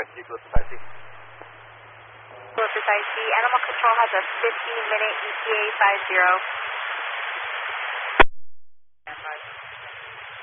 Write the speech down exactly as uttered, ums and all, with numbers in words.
rescue, close to five C. Close to five C. Animal Control has a fifteen minute E T A five zero.